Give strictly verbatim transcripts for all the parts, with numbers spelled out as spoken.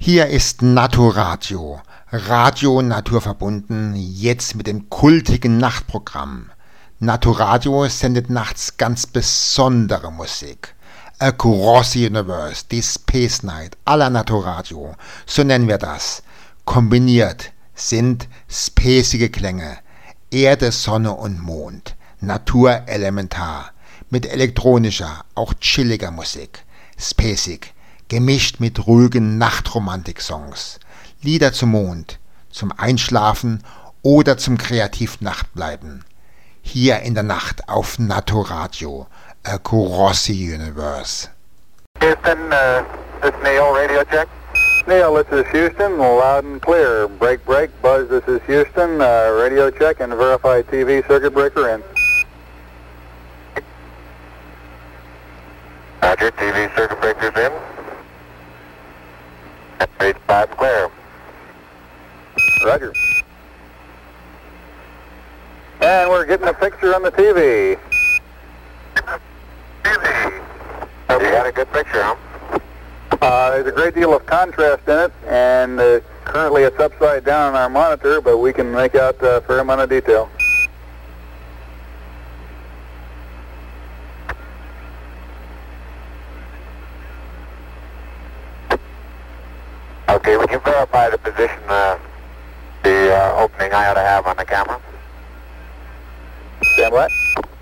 Hier ist Naturradio, Radio naturverbunden, jetzt mit dem kultigen Nachtprogramm. Naturradio sendet nachts ganz besondere Musik. Across the Universe, die Space Night aller Naturradio, so nennen wir das. Kombiniert sind spacige Klänge, Erde, Sonne und Mond, Naturelementar, mit elektronischer, auch chilliger Musik, spacig, gemischt mit ruhigen Nachtromantik-Songs, Lieder zum Mond, zum Einschlafen oder zum Kreativ-Nachtbleiben. Hier in der Nacht auf Naturradio, Across the Universe. Houston, uh, this is Neil, radio check. Neil, this is Houston, loud and clear. Break, break, Buzz, this is Houston, uh, radio check and verified T V circuit breaker in. Roger, T V circuit breaker's in. Page five clear. Roger. And we're getting a picture on the T V. T V. You got a good picture, huh? Uh, there's a great deal of contrast in it, and uh, currently it's upside down on our monitor, but we can make out a fair amount of detail. Okay, would you verify the position, uh, the uh, opening I ought to have on the camera? Stand by.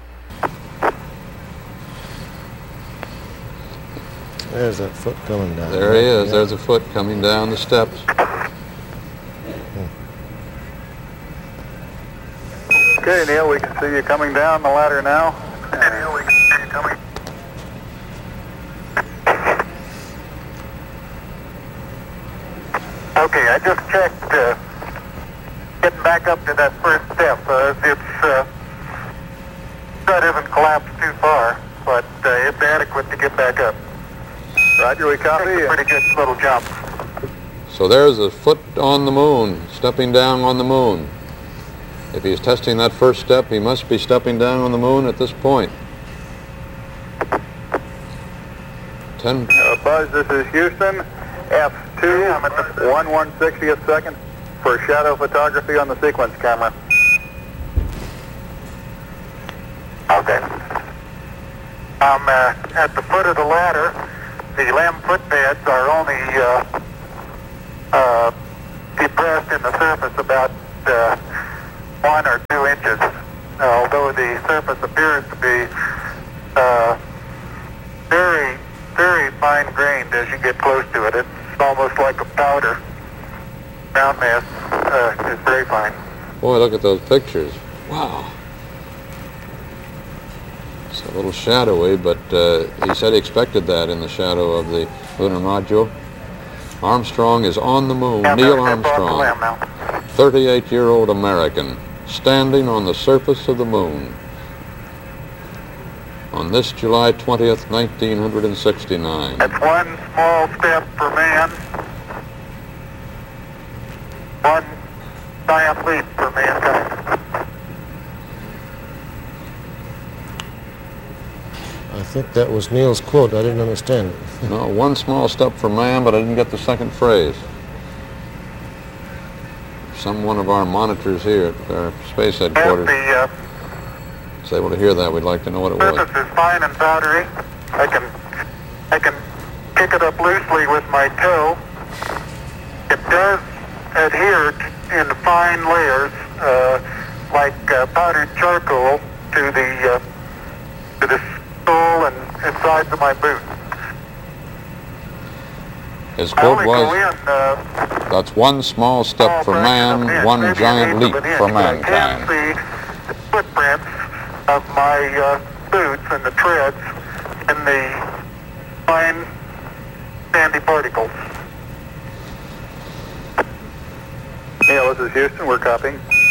There's that foot coming down. There he is. Yeah. There's a foot coming down the steps. Hmm. Okay, Neil, we can see you coming down the ladder now. Okay, Neil, we can see you coming. Okay, I just checked, uh, getting back up to that first step. Uh, it's, uh, that isn't collapsed too far, but uh, it's adequate to get back up. Roger, we copy. It's a pretty good little jump. So there's a foot on the moon, stepping down on the moon. If he's testing that first step, he must be stepping down on the moon at this point. Ten. Uh, Buzz, this is Houston. F two, I'm at the one one sixtieth second for shadow photography on the sequence camera. Okay. I'm uh, at the foot of the ladder. The L E M footpads are only uh, uh, depressed in the surface about uh, one or two inches, although the surface appears to be uh, very, very fine-grained as you get close to it. It's almost like a powder. Ground mass uh, is very fine. Boy, look at those pictures. Wow. It's a little shadowy, but uh, he said he expected that in the shadow of the lunar module. Armstrong is on the moon. Yeah, Neil Armstrong, thirty-eight-year-old American, standing on the surface of the moon on this July twentieth, nineteen sixty-nine. That's one small step for man, one giant leap for mankind. I think that was Neil's quote. I didn't understand it. No, one small step for man, but I didn't get the second phrase. Some one of our monitors here at our space headquarters The, uh, is able to hear that. We'd like to know what it was. surface is fine and powdery. I can, I can pick it up loosely with my toe. It does adhere t- in fine layers, uh, like uh, powdered charcoal, to the uh, to the sole and, and sides of my boot. His I quote only go was, in, uh, that's one small step small for fraction of an man, inch, one maybe an giant eighth leap of an inch, for but I mankind. can see the footprints of my uh, boots and the treads in the fine sandy particles. Neil, this is Houston. We're copying.